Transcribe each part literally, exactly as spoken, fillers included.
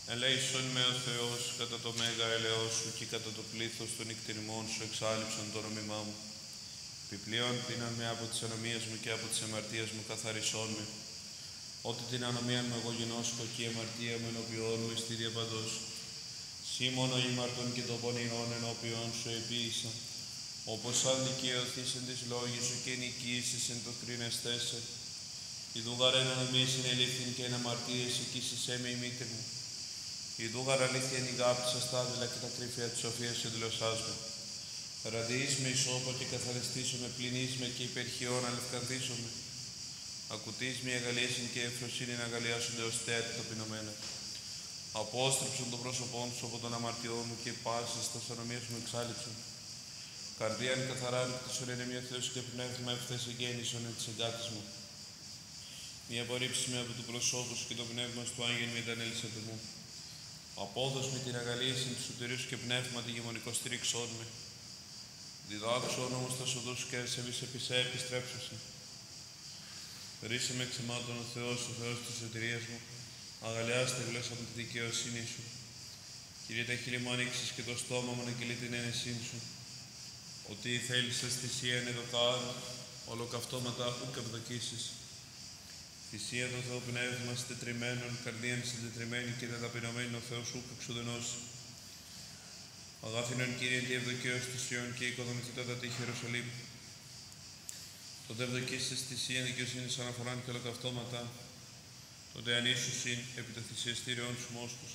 Ελέησον με ο Θεός κατά το μέγα ελεός σου και κατά το πλήθος των νυχτεριμών σου εξάλληψαν το νομιμά μου. Επιπλέον πίναν με από τις ανομίες μου και από τις αμαρτίες μου καθαρισόν με. Ότι την ανομία μου εγώ γινώσκω και η αμαρτία μου ενώπιόν μου εστί διαπαντός. Σύ μόνο ήμαρτον και το πονηρόν ενώπιον σου επίησα. Όπως αν δικαιωθείς εν της λόγης σου και νικήσεις εν το κρίνεστέσαι. Ιδού γαρέν ανομίες είναι ελήφθην και εν αμαρτίες εκείσισέ με η μήτρη μου. Ιδού γαρ αλήθεια είναι η γάπησα στάδελα και τα κρύφια της σοφίας εντλωσάς με. Ραντιείς με ισόπο και καθαριστήσω με, πληνείς με και υπερχιών αλευκανθήσω με. Ακουτείς με αγαλίασιν και ευφροσύνη να αγαλιάσονται ως τέατη ταπεινωμένα. Απόστρεψον το πρόσωπόν σου από τον αμαρτιό μου και πάσης τα ανομίες μου εξάλληψον. Καρδίαν καθαράν κτίσον είναι μια Θεός και πνεύμα ευθέση γέννησον εν της εγκάτης μου. Μη απορρίψεις με από του προσώπου σου και το πνεύμα του Άγιον μη δανέλησε του μου. Απόδος με την αγαλίαση του σωτηρίου σου και πνεύματι γεμονικό στηρίξον με. Διδάξον όμως τα σοδούς και εσεβείς επί σε επιστρέψωσιν. Ρίσε με ξεμάτων ο Θεός, ο Θεός της σωτηρίας μου. Αγαλιάστε γλώσσα από τη δικαιοσύνη σου. Κύριε, τα χείλη μου ανοίξεις και το στόμα μου να κυλεί την ένεσή σου. Ότι θέλησες θυσίαν εδωκάν, ολοκαυτώματα ούκ ευδοκίσεις. Θυσία των Θεού πνεύμα συντετριμένων, καρδίαν συντετριμένη και τεταπεινωμένη ο Θεός ούκ εξουδενώσει. Αγάθινον Κύριε τη ευδοκίως της Ιών και οικοδομηθήτατα τη Ιερουσαλήμ. Τότε ευδοκίσεις θυσίαν δικαιοσύνης αναφοράν και ολοκαυτώματα, τότε ανήσουσιν επί το θυσιαστήριον σου μόσκους.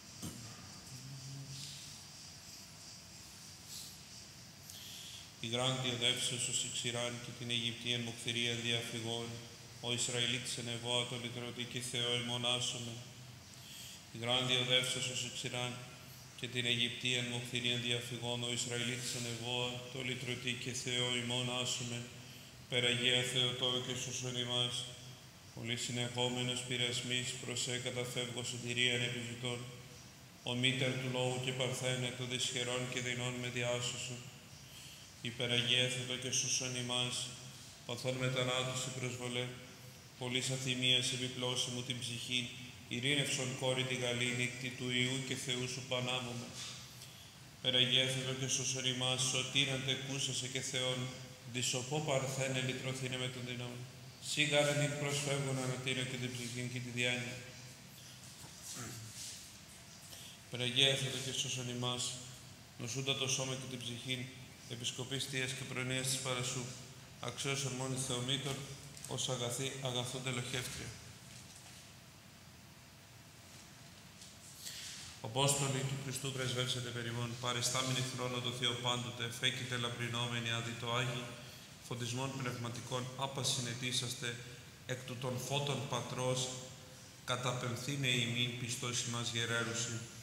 Η γράντια δεύσεως ως εξηράν και την Αιγυπτίαν μοχθηρία διαφυγών, ο Ισραηλίτης ενεβόα το λυτρωτή και Θεό ημών άσομαι. Η γράντια δεύσεως ως εξηράν και την Αιγυπτίαν μοχθηρία διαφυγών, ο Ισραηλίτης ενεβόα το λυτρωτή και Θεό ημών άσομαι. Περαγία Θεοτόου και σωσον ημάς, πολύ συνεχόμενος πειρασμής προσέ καταφεύγω σωτηρίαν επιζητών. Ο μήτερ του λόγου και παρθένε το δυσχερών και δεινών με διάσωσο. Υπεραγέθετο και σωσον ημάς, παθών μετανάτωση προσβολέ, πολλής αθυμίας επιπλώσει μου την ψυχή, ειρήνευσον κόρη τη γαλή νύκτη του Ιού και Θεού σου πανάμωμε. Περαγέθετο και σωσον ημάς, σωτήραν τεκούσασε και Θεόν, δισοπό παρθένε λυτρωθήνε με τον δεινόν. Σίγαραν νυκ προσφεύγουν ανατείνω και την ψυχήν και τη διάνοια. Περαγέθετο και σωσον ημάς, νοσούντα το σώμα και την ψυχήν, επισκοπής θείας και προνοίας της παρασού, αξιώσον μόνοι Θεομήτων, ως αγαθή αγαθόν τελοχεύτρια. Απόστολοι του Χριστού πρεσβεύσετε περιμών, παριστάμενοι χρόνο το Θεό πάντοτε, φέκειτε λαμπρινόμενοι αδιτό Άγιοι, φωτισμών πνευματικών άπασυνετήσαστε, εκ του των φώτων πατρός, καταπεμφθήνε ημίν πιστός ημάς γερέρουσι.